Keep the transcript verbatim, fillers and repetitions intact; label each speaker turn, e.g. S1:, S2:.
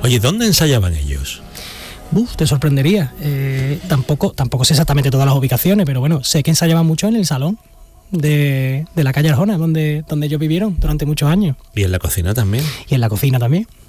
S1: Oye, ¿dónde ensayaban ellos?
S2: Uf, te sorprendería. Eh, tampoco, tampoco sé exactamente todas las ubicaciones, pero bueno, sé que ensayaban mucho en el salón de, de la calle Arjona, donde, donde ellos vivieron durante muchos años.
S1: ¿Y en la cocina también?
S2: Y en la cocina también.